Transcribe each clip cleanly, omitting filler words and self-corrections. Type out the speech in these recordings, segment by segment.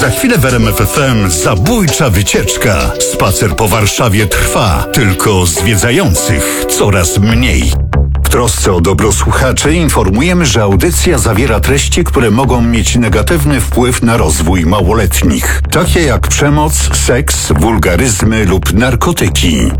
Za chwilę w RMF FM zabójcza wycieczka. Spacer po Warszawie trwa, tylko zwiedzających coraz mniej. W trosce o dobro słuchaczy informujemy, że audycja zawiera treści, które mogą mieć negatywny wpływ na rozwój małoletnich, takie jak przemoc, seks, wulgaryzmy lub narkotyki.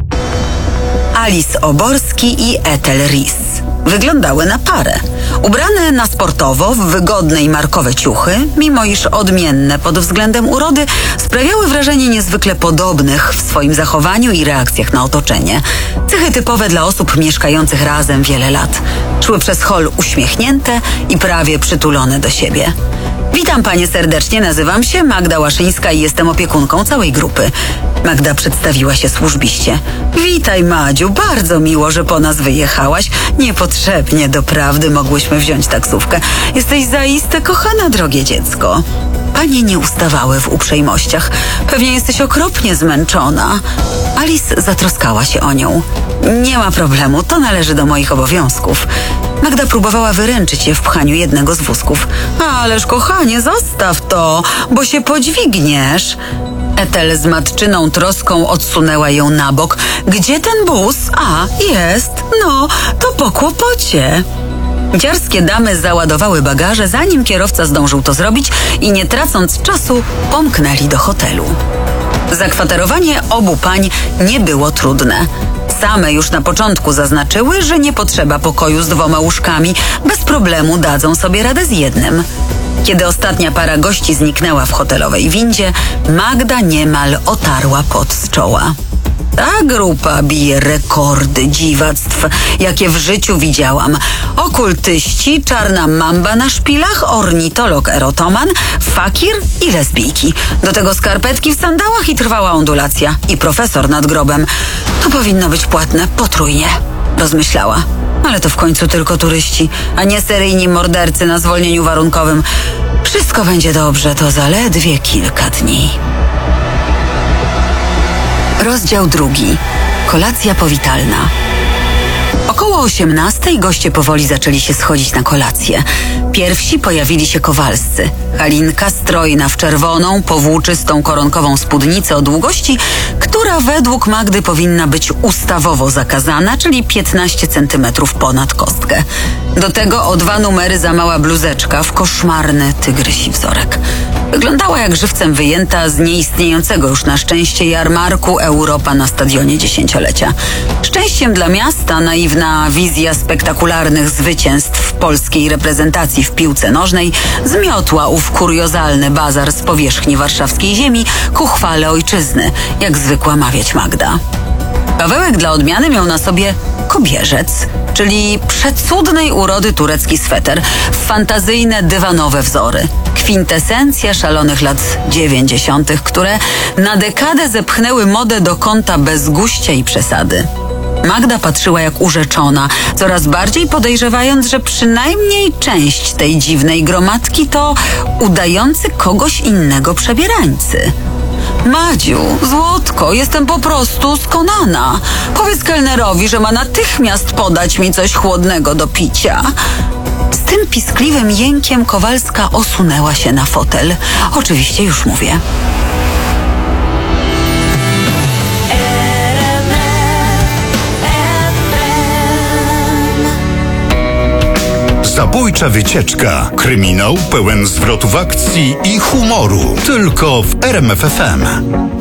Alice Oborski i Ethel Ries wyglądały na parę. Ubrane na sportowo, w wygodne i markowe ciuchy, mimo iż odmienne pod względem urody, sprawiały wrażenie niezwykle podobnych w swoim zachowaniu i reakcjach na otoczenie. Cechy typowe dla osób mieszkających razem wiele lat. Szły przez hol uśmiechnięte i prawie przytulone do siebie. Witam panie serdecznie, nazywam się Magda Łaszyńska i jestem opiekunką całej grupy. Magda przedstawiła się służbiście. Witaj, Madziu, bardzo miło, że po nas wyjechałaś. Niepotrzebnie, doprawdy, mogłyśmy wziąć taksówkę. Jesteś zaiste kochana, drogie dziecko. Panie nie ustawały w uprzejmościach. Pewnie jesteś okropnie zmęczona. Alice zatroskała się o nią. Nie ma problemu, to należy do moich obowiązków. Magda próbowała wyręczyć je w pchaniu jednego z wózków. Ależ kochanie, zostaw to, bo się podźwigniesz. Ethel z matczyną troską odsunęła ją na bok. Gdzie ten bus? A, jest. No, to po kłopocie. Dziarskie damy załadowały bagaże, zanim kierowca zdążył to zrobić i nie tracąc czasu pomknęli do hotelu. Zakwaterowanie obu pań nie było trudne. Same już na początku zaznaczyły, że nie potrzeba pokoju z 2 łóżkami. Bez problemu dadzą sobie radę z jednym. Kiedy ostatnia para gości zniknęła w hotelowej windzie, Magda niemal otarła pot z czoła. Ta grupa bije rekordy dziwactw, jakie w życiu widziałam. Okultyści, czarna mamba na szpilach, ornitolog erotoman, fakir i lesbijki. Do tego skarpetki w sandałach i trwała ondulacja. I profesor nad grobem. To powinno być płatne potrójnie, rozmyślała. Ale to w końcu tylko turyści, a nie seryjni mordercy na zwolnieniu warunkowym. Wszystko będzie dobrze, to zaledwie kilka dni. Rozdział 2. Kolacja powitalna. Około 18:00 goście powoli zaczęli się schodzić na kolację. Pierwsi pojawili się Kowalscy. Halinka strojna w czerwoną, powłóczystą koronkową spódnicę o długości, która według Magdy powinna być ustawowo zakazana, czyli 15 centymetrów ponad kostkę. Do tego o 2 numery za mała bluzeczka w koszmarny tygrysi wzorek. Wyglądała jak żywcem wyjęta z nieistniejącego już na szczęście jarmarku Europa na stadionie 10-lecia. Szczęściem dla miasta naiwna wizja spektakularnych zwycięstw polskiej reprezentacji w piłce nożnej zmiotła ów kuriozalny bazar z powierzchni warszawskiej ziemi ku chwale ojczyzny, jak zwykła mawiać Magda. Pawełek dla odmiany miał na sobie kobierzec, czyli przecudnej urody turecki sweter w fantazyjne dywanowe wzory. Kwintesencja szalonych lat 90., które na dekadę zepchnęły modę do kąta bez guścia i przesady. Magda patrzyła jak urzeczona, coraz bardziej podejrzewając, że przynajmniej część tej dziwnej gromadki to udający kogoś innego przebierańcy. Madziu, złotko, jestem po prostu skonana. Powiedz kelnerowi, że ma natychmiast podać mi coś chłodnego do picia. Z tym piskliwym jękiem Kowalska osunęła się na fotel. Oczywiście już mówię. Zabójcza wycieczka. Kryminał pełen zwrotów akcji i humoru. Tylko w RMF FM.